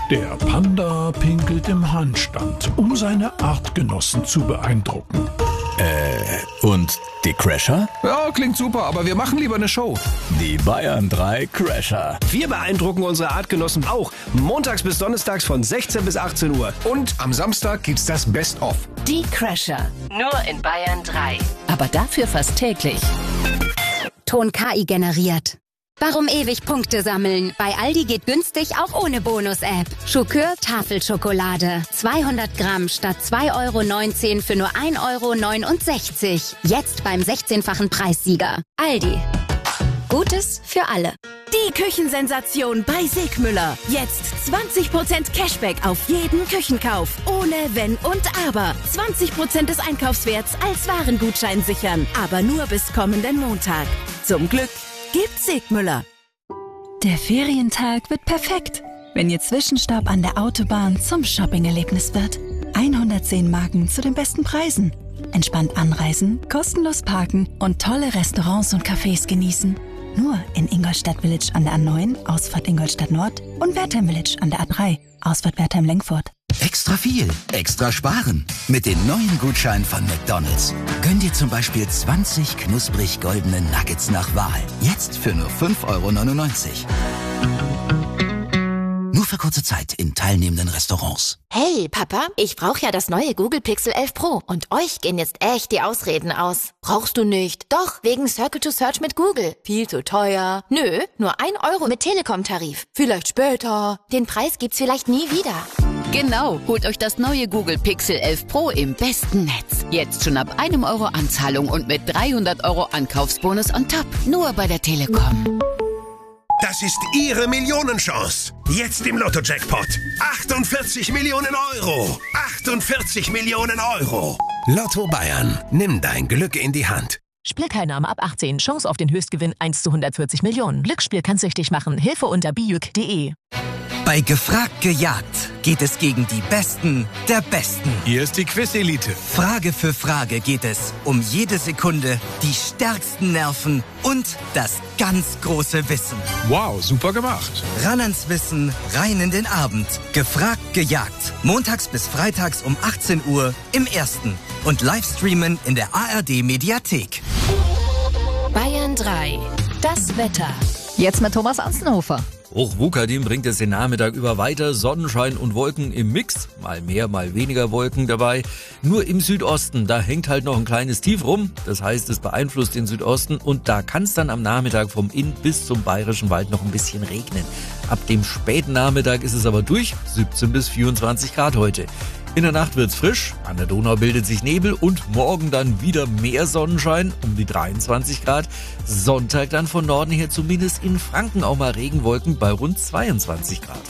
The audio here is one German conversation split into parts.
Der Panda pinkelt im Handstand, um seine Artgenossen zu beeindrucken. Und die Crasher? Ja, klingt super, aber wir machen lieber eine Show. Die Bayern 3 Crasher. Wir beeindrucken unsere Artgenossen auch. Montags bis donnerstags von 16 bis 18 Uhr. Und am Samstag gibt's das Best-of. Die Crasher. Nur in Bayern 3. Aber dafür fast täglich. Ton KI generiert. Warum ewig Punkte sammeln? Bei Aldi geht günstig auch ohne Bonus-App. Schokür Tafelschokolade. 200 Gramm statt 2,19 € für nur 1,69 €. Jetzt beim 16-fachen Preissieger. Aldi. Gutes für alle. Die Küchensensation bei Sigmüller. Jetzt 20% Cashback auf jeden Küchenkauf. Ohne Wenn und Aber. 20% des Einkaufswerts als Warengutschein sichern. Aber nur bis kommenden Montag. Zum Glück gibt's Sigmüller. Der Ferientag wird perfekt, wenn Ihr Zwischenstopp an der Autobahn zum Shopping-Erlebnis wird. 110 Marken zu den besten Preisen. Entspannt anreisen, kostenlos parken und tolle Restaurants und Cafés genießen. Nur in Ingolstadt Village an der A9, Ausfahrt Ingolstadt Nord und Wertheim Village an der A3, Ausfahrt Wertheim-Lenkfurt. Extra viel, extra sparen. Mit den neuen Gutscheinen von McDonald's. Gönn dir zum Beispiel 20 knusprig goldene Nuggets nach Wahl. Jetzt für nur 5,99 €. Nur für kurze Zeit in teilnehmenden Restaurants. Hey, Papa, ich brauche ja das neue Google Pixel 11 Pro. Und euch gehen jetzt echt die Ausreden aus. Brauchst du nicht? Doch, wegen Circle to Search mit Google. Viel zu teuer. Nö, nur 1 € mit Telekom-Tarif. Vielleicht später. Den Preis gibt's vielleicht nie wieder. Genau, holt euch das neue Google Pixel 11 Pro im besten Netz. Jetzt schon ab 1 € Anzahlung und mit 300 € Ankaufsbonus on top. Nur bei der Telekom. Das ist Ihre Millionenchance. Jetzt im Lotto-Jackpot. 48 Millionen €. 48 Millionen €. Lotto Bayern. Nimm dein Glück in die Hand. Spielteilnahme ab 18. Chance auf den Höchstgewinn 1 zu 140 Millionen. Glücksspiel kann süchtig machen. Hilfe unter bijuk.de. Bei Gefragt gejagt geht es gegen die Besten der Besten. Hier ist die Quiz-Elite. Frage für Frage geht es um jede Sekunde, die stärksten Nerven und das ganz große Wissen. Wow, super gemacht. Ran ans Wissen, rein in den Abend. Gefragt gejagt. Montags bis freitags um 18 Uhr im Ersten. Und Livestreamen in der ARD-Mediathek. Bayern 3. Das Wetter. Jetzt mit Thomas Anstenhofer. Hochwucherdin bringt es den Nachmittag über weiter. Sonnenschein und Wolken im Mix. Mal mehr, mal weniger Wolken dabei. Nur im Südosten, da hängt halt noch ein kleines Tief rum. Das heißt, es beeinflusst den Südosten und da kann es dann am Nachmittag vom Inn bis zum Bayerischen Wald noch ein bisschen regnen. Ab dem späten Nachmittag ist es aber durch. 17 bis 24 Grad heute. In der Nacht wird's frisch, an der Donau bildet sich Nebel und morgen dann wieder mehr Sonnenschein, um die 23 Grad. Sonntag dann von Norden her zumindest in Franken auch mal Regenwolken bei rund 22 Grad.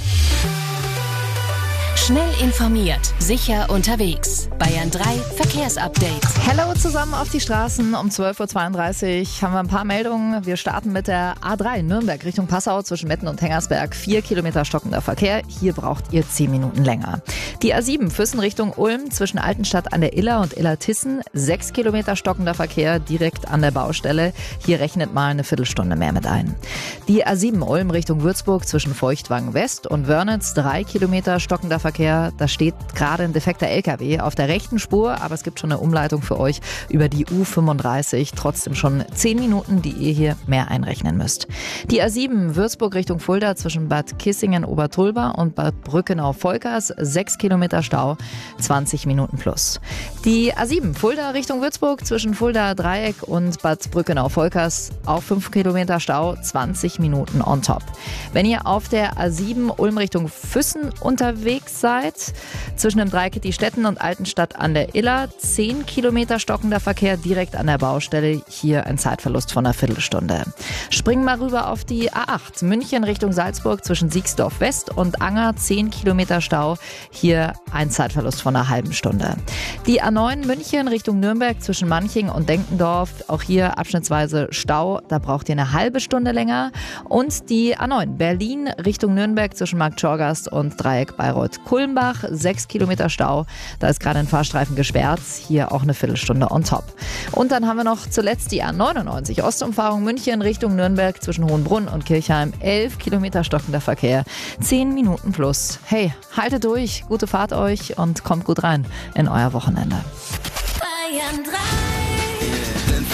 Schnell informiert, sicher unterwegs. Bayern 3 Verkehrsupdate. Hello zusammen auf die Straßen. Um 12:32 Uhr haben wir ein paar Meldungen. Wir starten mit der A3 Nürnberg Richtung Passau zwischen Metten und Hengersberg. 4 Kilometer stockender Verkehr. Hier braucht ihr 10 Minuten länger. Die A7 Füssen Richtung Ulm zwischen Altenstadt an der Iller und Illertissen. 6 Kilometer stockender Verkehr direkt an der Baustelle. Hier rechnet mal eine Viertelstunde mehr mit ein. Die A7 Ulm Richtung Würzburg zwischen Feuchtwangen West und Wörnitz. 3 Kilometer stockender Verkehr. Da steht gerade ein defekter LKW auf der rechten Spur, aber es gibt schon eine Umleitung für euch über die U35. Trotzdem schon 10 Minuten, die ihr hier mehr einrechnen müsst. Die A7 Würzburg Richtung Fulda zwischen Bad Kissingen-Obertulba und Bad Brückenau-Volkers. 6 Kilometer Stau, 20 Minuten plus. Die A7 Fulda Richtung Würzburg zwischen Fulda Dreieck und Bad Brückenau-Volkers. Auch 5 Kilometer Stau, 20 Minuten on top. Wenn ihr auf der A7 Ulm Richtung Füssen unterwegs seid, zwischen dem Dreieck die Städten und Altenstadt an der Iller, 10 Kilometer stockender Verkehr direkt an der Baustelle. Hier ein Zeitverlust von einer Viertelstunde. Springen wir rüber auf die A8 München Richtung Salzburg zwischen Siegsdorf West und Anger, 10 Kilometer Stau. Hier ein Zeitverlust von einer halben Stunde. Die A9 München Richtung Nürnberg zwischen Manching und Denkendorf, auch hier abschnittsweise Stau. Da braucht ihr eine halbe Stunde länger. Und die A9 Berlin Richtung Nürnberg zwischen Marktschorgast und Dreieck Bayreuth Kulmbach, 6 Kilometer Stau. Da ist gerade ein Fahrstreifen gesperrt. Hier auch eine Viertelstunde on top. Und dann haben wir noch zuletzt die A99. Ostumfahrung München Richtung Nürnberg zwischen Hohenbrunn und Kirchheim. 11 Kilometer stockender Verkehr. 10 Minuten plus. Hey, haltet durch, gute Fahrt euch und kommt gut rein in euer Wochenende. Bayern 3.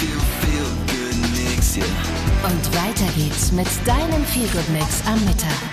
Und weiter geht's mit deinem Feelgood-Mix am Mittag.